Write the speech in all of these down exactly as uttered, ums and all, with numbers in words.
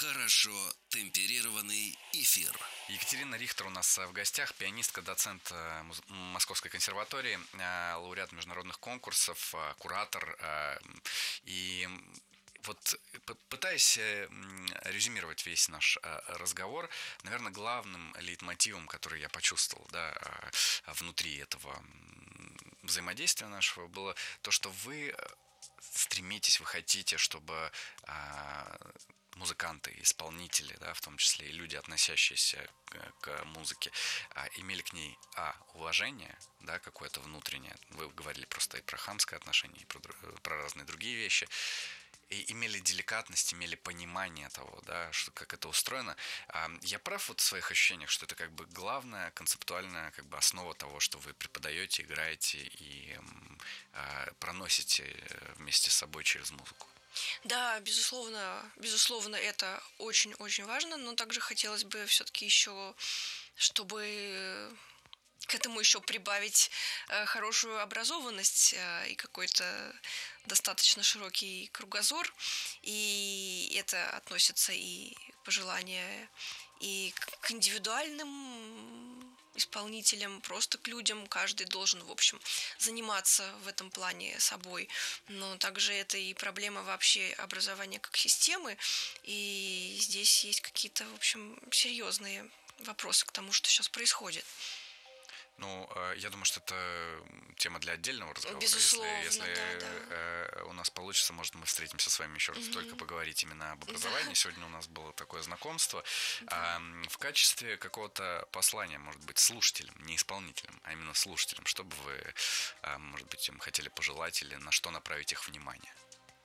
Хорошо темперированный эфир. Екатерина Рихтер у нас в гостях, пианистка, доцент Московской консерватории, лауреат международных конкурсов, куратор. И вот пытаясь резюмировать весь наш разговор, наверное, главным лейтмотивом, который я почувствовал, да, внутри этого взаимодействия нашего, было то, что вы стремитесь, вы хотите, чтобы музыканты, исполнители, да, в том числе и люди, относящиеся к, к музыке, а, имели к ней, а, уважение, да, какое-то внутреннее, вы говорили просто и про хамское отношение, и про, про разные другие вещи, и имели деликатность, имели понимание того, да, что, как это устроено. А, я прав вот в своих ощущениях, что это как бы главная концептуальная как бы основа того, что вы преподаете, играете и а, проносите вместе с собой через музыку? Да, безусловно, безусловно, это очень-очень важно, но также хотелось бы все-таки еще, чтобы к этому еще прибавить хорошую образованность и какой-то достаточно широкий кругозор, и это относится и пожелания и к индивидуальным исполнителям, просто к людям. Каждый должен, в общем, заниматься в этом плане собой. Но также это и проблема вообще образования как системы. И здесь есть какие-то, в общем, серьезные вопросы к тому, что сейчас происходит. Ну, я думаю, что это тема для отдельного разговора. Безусловно, если, если да, да. у нас получится, может, мы встретимся с вами еще раз, mm-hmm. только поговорить именно об образовании. Да. Сегодня у нас было такое знакомство. Да. А, в качестве какого-то послания, может быть, слушателям, не исполнителям, а именно слушателям, что бы вы, может быть, им хотели пожелать или на что направить их внимание?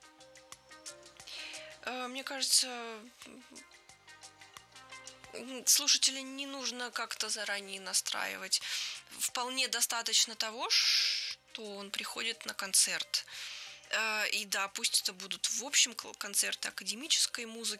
Мне кажется, слушателя не нужно как-то заранее настраивать. Вполне достаточно того, что он приходит на концерт. И да, пусть это будут в общем концерты академической музыки,